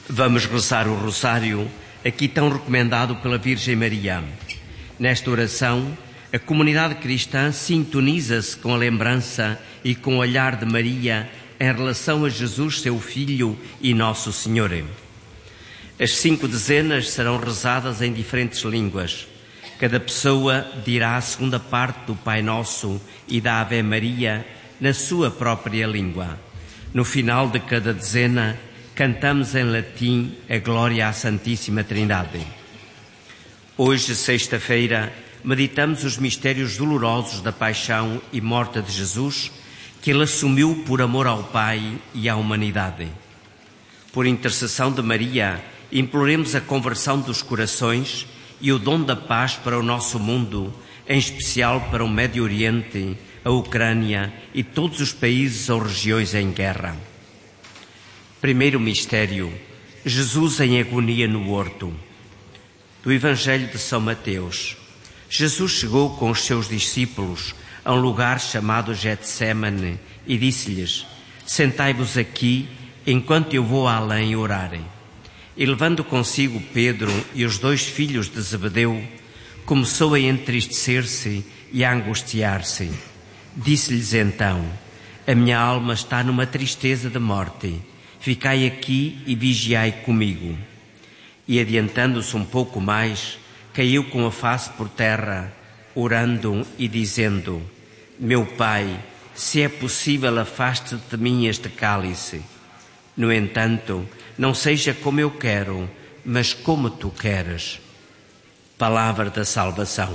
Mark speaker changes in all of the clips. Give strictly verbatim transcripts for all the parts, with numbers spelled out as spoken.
Speaker 1: Vamos rezar o rosário, aqui tão recomendado pela Virgem Maria. Nesta oração, a comunidade cristã sintoniza-se com a lembrança e com o olhar de Maria em relação a Jesus, seu Filho e Nosso Senhor. As cinco dezenas serão rezadas em diferentes línguas. Cada pessoa dirá a segunda parte do Pai Nosso e da Ave Maria na sua própria língua. No final de cada dezena, cantamos em latim a glória à Santíssima Trindade. Hoje, sexta-feira, meditamos os mistérios dolorosos da paixão e morte de Jesus, que ele assumiu por amor ao Pai e à humanidade. Por intercessão de Maria, imploremos a conversão dos corações e o dom da paz para o nosso mundo, em especial para o Médio Oriente, a Ucrânia e todos os países ou regiões em guerra. Primeiro mistério, Jesus em agonia no horto. Do Evangelho de São Mateus. Jesus chegou com os seus discípulos a um lugar chamado Getsémane e disse-lhes: sentai-vos aqui enquanto eu vou além orar. E levando consigo Pedro e os dois filhos de Zebedeu, começou a entristecer-se e a angustiar-se. Disse-lhes então: a minha alma está numa tristeza de morte. Ficai aqui e vigiai comigo. E adiantando-se um pouco mais, caiu com a face por terra, orando e dizendo: meu Pai, se é possível, afaste de mim este cálice. No entanto, não seja como eu quero, mas como tu queres. Palavra da salvação.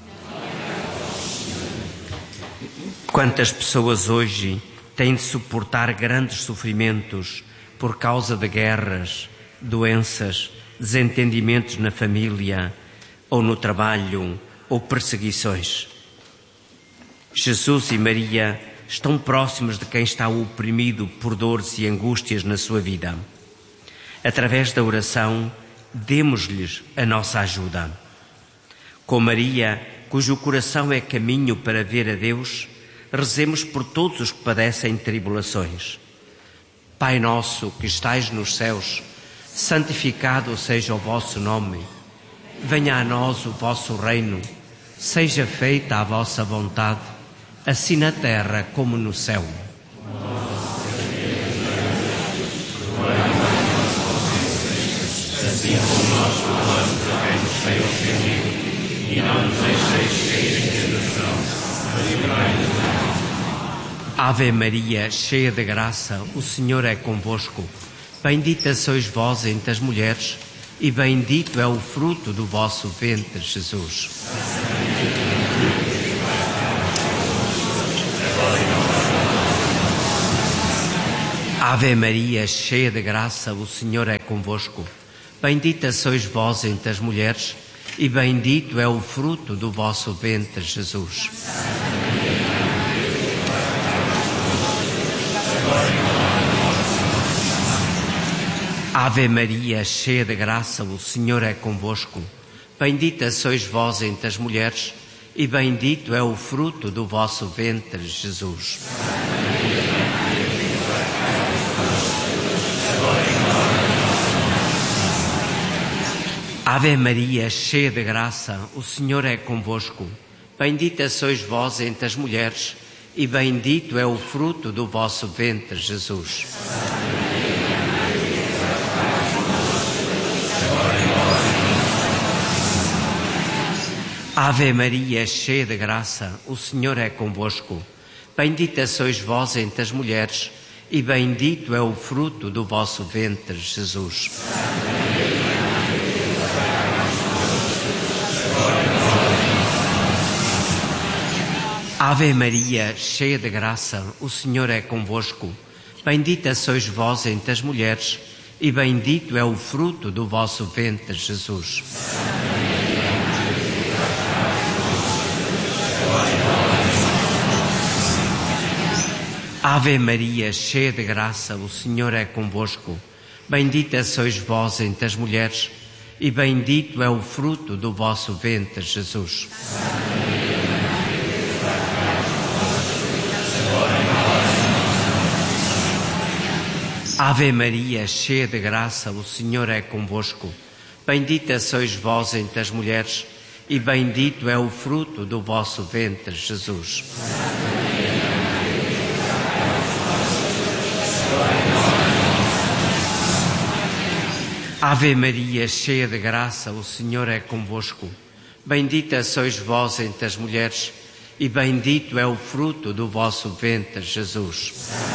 Speaker 1: Quantas pessoas hoje têm de suportar grandes sofrimentos por causa de guerras, doenças, desentendimentos na família, ou no trabalho, ou perseguições. Jesus e Maria estão próximos de quem está oprimido por dores e angústias na sua vida. Através da oração, demos-lhes a nossa ajuda. Com Maria, cujo coração é caminho para ver a Deus, rezemos por todos os que padecem tribulações. Pai nosso que estais nos céus, santificado seja o vosso nome. Venha a nós o vosso reino. Seja feita a vossa vontade, assim na terra como no céu.
Speaker 2: Assim como nós perdoamos a quem nos tem ofendido, e não nos deixeis cair em tentação, mas livrai-nos do mal.
Speaker 1: Ave Maria, cheia de graça, o Senhor é convosco. Bendita sois vós entre as mulheres, e bendito é o fruto do vosso ventre, Jesus. Ave Maria, cheia de graça, o Senhor é convosco. Bendita sois vós entre as mulheres, e bendito é o fruto do vosso ventre, Jesus. Ave Maria, cheia de graça, o Senhor é convosco. Bendita sois vós entre as mulheres, e bendito é o fruto do vosso ventre, Jesus. Ave Maria, cheia de graça, o Senhor é convosco. Bendita sois vós entre as mulheres, e bendito é o fruto do vosso ventre, Jesus. Ave Maria, cheia de graça, o Senhor é convosco. Bendita sois vós entre as mulheres, e bendito é o fruto do vosso ventre, Jesus. Ave Maria, cheia de graça, o Senhor é convosco. Bendita sois vós entre as mulheres, e bendito é o fruto do vosso ventre, Jesus. Ave Maria, cheia de graça, o Senhor é convosco. Bendita sois vós entre as mulheres, e bendito é o fruto do vosso ventre, Jesus. Ave Maria, cheia de graça, o Senhor é convosco. Bendita sois vós entre as mulheres, e bendito é o fruto do vosso ventre, Jesus. Ave Maria, cheia de graça, o Senhor é convosco. Bendita sois vós entre as mulheres, e bendito é o fruto do vosso ventre, Jesus.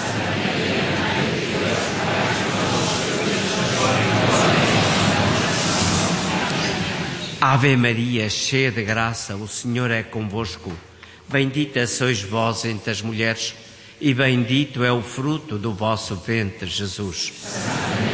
Speaker 1: Ave Maria, cheia de graça, o Senhor é convosco. Bendita sois vós entre as mulheres, e bendito é o fruto do vosso ventre, Jesus.